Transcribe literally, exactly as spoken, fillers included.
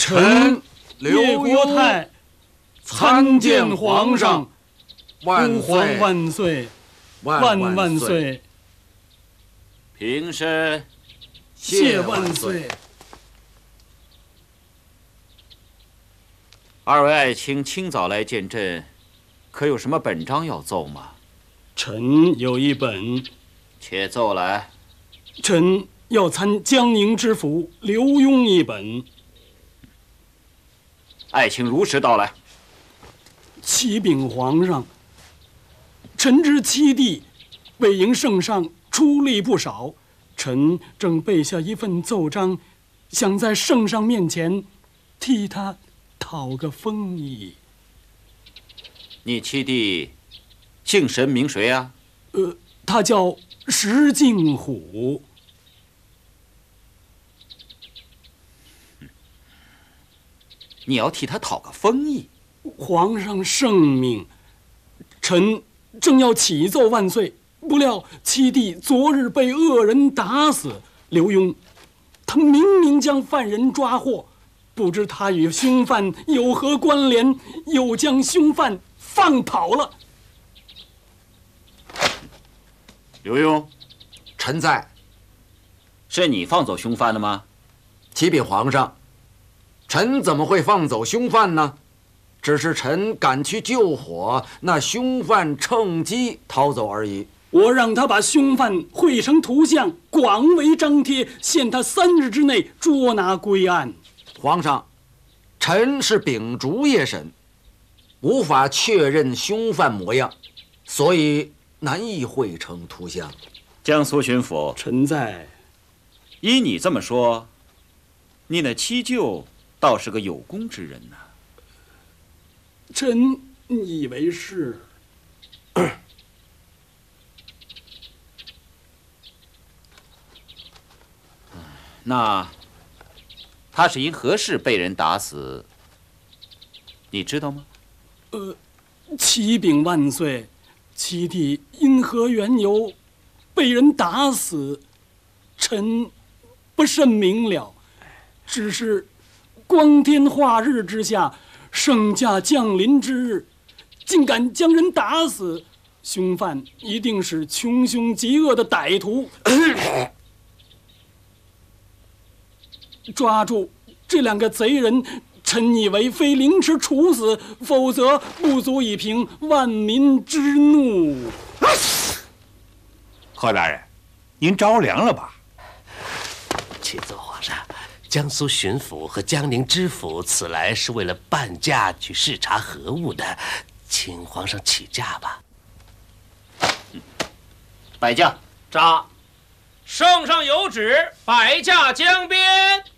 臣叶国泰参见皇上，吾皇万岁，万万岁！ 平身， 谢万岁。 二位爱卿清早来见朕，可有什么本章要奏吗？ 臣有一本， 且奏来。 臣要参江宁知府刘墉一本。 爱卿如实道来。 启禀皇上，臣知七弟为迎圣上出力不少，臣正备下一份奏章，想在圣上面前替他讨个风意。 你七弟姓神名谁啊？ 呃，他叫石敬虎。 你要替他讨个风意？ 皇上圣命，臣正要启奏万岁，不料七弟昨日被恶人打死。刘墉，他明明将犯人抓获，不知他与凶犯有何关联，又将凶犯放跑了。 刘墉， 臣在。 是你放走凶犯的吗？ 启禀皇上，臣怎么会放走凶犯呢？只是臣赶去救火，那凶犯趁机逃走而已。 我让他把凶犯绘成图像，广为张贴，限他三日之内捉拿归案。 皇上，臣是秉烛夜审，无法确认凶犯模样，所以难以绘成图像。 江苏巡抚， 臣在。 依你这么说，你那七舅倒是个有功之人呐。 臣以为是。 那他是因何事被人打死？你知道吗？ 呃，启禀万岁，七弟因何缘由被人打死，臣不甚明了。只是光天化日之下，圣驾降临之日，竟敢将人打死，凶犯一定是穷凶极恶的歹徒。抓住这两个贼人，臣以为非凌迟处死，否则不足以平万民之怒。 贺大人，您着凉了吧？ 启奏皇上，江苏巡抚和江宁知府此来是为了伴驾去视察核物的，请皇上起驾吧。 摆驾。 札，圣上有旨，摆驾江边。